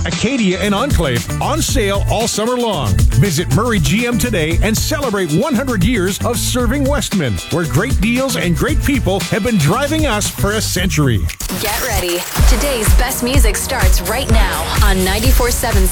Acadia, and Enclave on sale all summer long. Visit Murray GM today and celebrate 100 years of serving Westman, where great deals and great people have been driving us for a century. Get ready. Today's best music starts right now on 94.7